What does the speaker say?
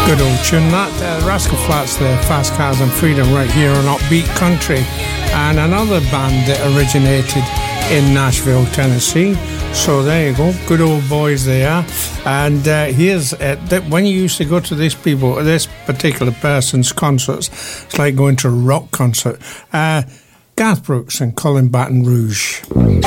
Good old tune that. Rascal Flatts there, Fast Cars and Freedom, right here on Upbeat Country. And another band that originated in Nashville, Tennessee. So there you go, good old boys they are. And here's when you used to go to this particular person's concerts, it's like going to a rock concert. Garth Brooks and Colin Baton Rouge.